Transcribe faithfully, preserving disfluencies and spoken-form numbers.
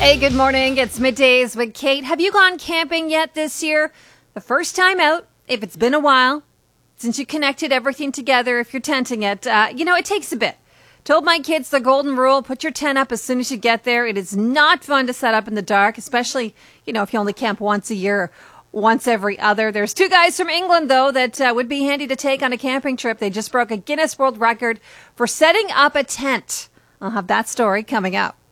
Hey, good morning. It's Middays with Kate. Have you gone camping yet this year? The first time out, if it's been a while, since you connected everything together, if you're tenting it, uh, you know, it takes a bit. Told my kids the golden rule, put your tent up as soon as you get there. It is not fun to set up in the dark, especially, you know, if you only camp once a year, once every other. There's two guys from England, though, that uh, would be handy to take on a camping trip. They just broke a Guinness World Record for setting up a tent. I'll have that story coming up.